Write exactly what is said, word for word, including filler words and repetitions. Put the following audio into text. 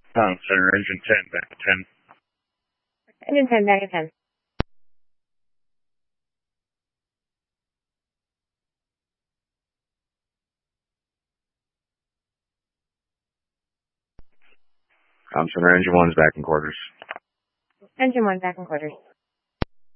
Tom Center, engine ten, back at ten. Engine ten, back at ten. Tom Center, engine one's back in quarters. Engine one, back in quarters.